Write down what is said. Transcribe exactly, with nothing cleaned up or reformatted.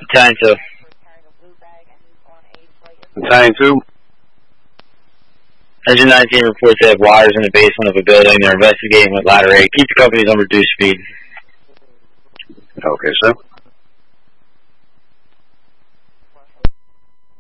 Battalion two. Battalion two. Engine nineteen reports they have wires in the basement of a building. They're investigating with ladder eight. Keep the companies on reduced speed. Okay, sir.